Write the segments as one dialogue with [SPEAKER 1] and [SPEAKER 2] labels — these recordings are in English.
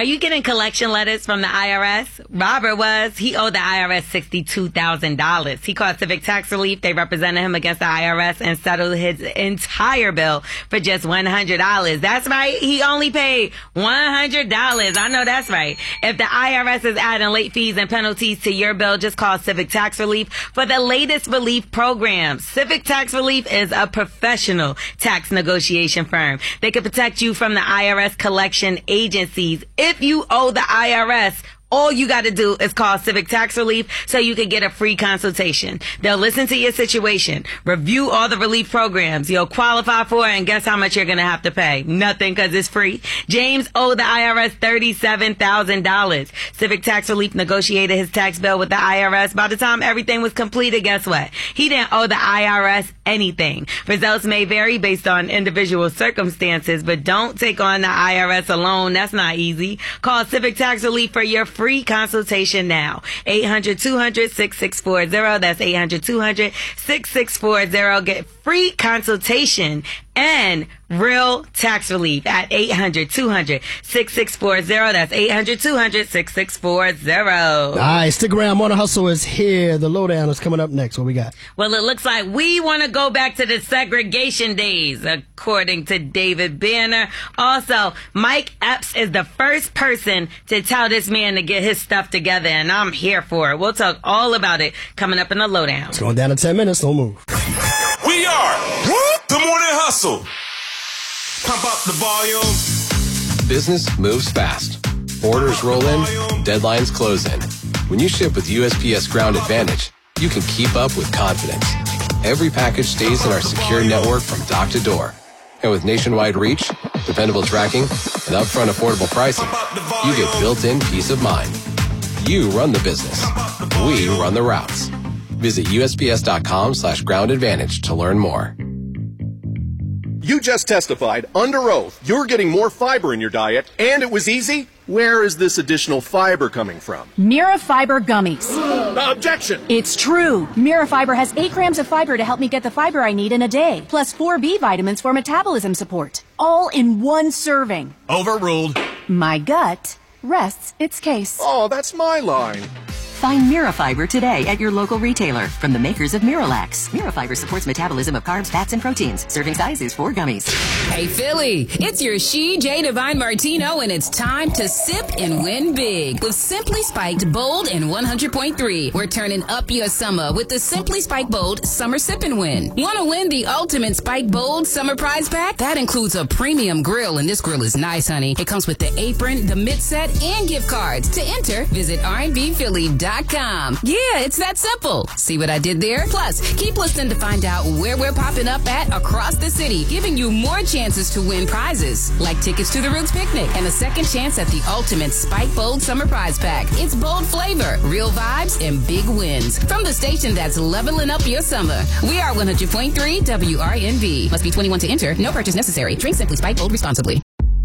[SPEAKER 1] Are you getting collection letters from the IRS? Robert was. He owed the IRS $62,000. He called Civic Tax Relief. They represented him against the IRS and settled his entire bill for just $100. That's right. He only paid $100. I know that's right. If the IRS is adding late fees and penalties to your bill, just call Civic Tax Relief for the latest relief programs. Civic Tax Relief is a professional tax negotiation firm. They can protect you from the IRS collection agencies. If you owe the IRS, all you got to do is call Civic Tax Relief so you can get a free consultation. They'll listen to your situation, review all the relief programs you'll qualify for, and guess how much you're going to have to pay? Nothing, because it's free. James owed the IRS $37,000. Civic Tax Relief negotiated his tax bill with the IRS. By the time everything was completed, guess what? He didn't owe the IRS anything. Results may vary based on individual circumstances, but don't take on the IRS alone. That's not easy. Call Civic Tax Relief for your free consultation now. 800-200-6640. That's 800-200-6640. Get free consultation and real tax relief at 800-200-6640. That's 800-200-6640.
[SPEAKER 2] All right, stick around. Morning Hustle is here. The lowdown is coming up next. What we got?
[SPEAKER 1] Well, it looks like we want to go back to the segregation days, according to David Banner. Also, Mike Epps is the first person to tell this man to get his stuff together, and I'm here for it. We'll talk all about it coming up in the lowdown.
[SPEAKER 2] It's going down in 10 minutes. Don't move.
[SPEAKER 3] We are the Morning Hustle. Pump up the volume.
[SPEAKER 4] Business moves fast. Orders roll in, deadlines close in. When you ship with USPS Ground Advantage, you can keep up with confidence. Every package stays in our secure network from dock to door. And with nationwide reach, dependable tracking, and upfront affordable pricing, you get built-in peace of mind. You run the business. We run the routes. Visit USPS.com/Ground Advantage to learn more.
[SPEAKER 5] You just testified under oath you're getting more fiber in your diet, and it was easy? Where is this additional fiber coming from?
[SPEAKER 6] Mira Fiber Gummies.
[SPEAKER 5] Objection!
[SPEAKER 6] It's true. Mira Fiber has 8 grams of fiber to help me get the fiber I need in a day, plus 4 B vitamins for metabolism support. All in one serving.
[SPEAKER 3] Overruled.
[SPEAKER 6] My gut rests its case.
[SPEAKER 5] Oh, that's my line.
[SPEAKER 7] Find Mirafiber today at your local retailer from the makers of Miralax. Mirafiber supports metabolism of carbs, fats, and proteins. Serving size is 4 gummies.
[SPEAKER 8] Hey, Philly, it's your She J Divine Martino, and it's time to sip and win big with Simply Spiked Bold and 100.3. We're turning up your summer with the Simply Spiked Bold Summer Sip and Win. Want to win the ultimate Spiked Bold Summer Prize Pack? That includes a premium grill, and this grill is nice, honey. It comes with the apron, the mitt set, and gift cards. To enter, visit rnbphilly.com. Yeah, it's that simple. See what I did there? Plus, keep listening to find out where we're popping up at across the city, giving you more chances to win prizes, like tickets to the Roots Picnic and a second chance at the ultimate Spike Bold Summer Prize Pack. It's bold flavor, real vibes, and big wins. From the station that's leveling up your summer. We are 100.3 WRNB. Must be 21 to enter. No purchase necessary. Drink Simply Spike Bold responsibly.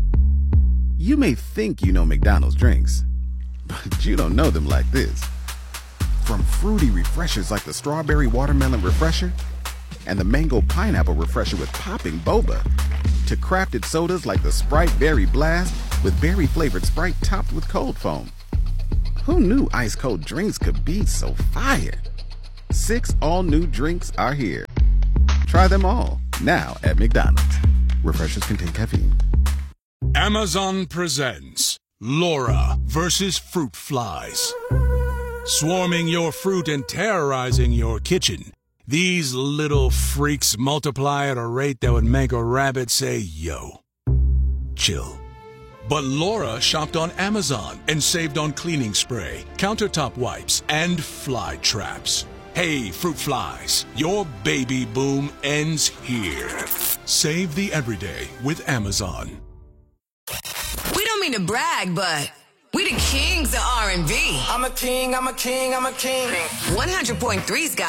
[SPEAKER 9] You may think you know McDonald's drinks, but you don't know them like this. From fruity refreshers like the Strawberry Watermelon Refresher and the Mango Pineapple Refresher with popping boba, to crafted sodas like the Sprite Berry Blast with berry-flavored Sprite topped with cold foam. Who knew ice-cold drinks could be so fire? 6 all-new drinks are here. Try them all, now at McDonald's. Refreshers contain caffeine.
[SPEAKER 3] Amazon presents Laura versus Fruit Flies. Swarming your fruit and terrorizing your kitchen. These little freaks multiply at a rate that would make a rabbit say, yo. Chill. But Laura shopped on Amazon and saved on cleaning spray, countertop wipes, and fly traps. Hey, fruit flies, your baby boom ends here. Save the everyday with Amazon.
[SPEAKER 10] We don't mean to brag, but we the kings of R&B. I'm a king, I'm a king, I'm a king. 100.3's got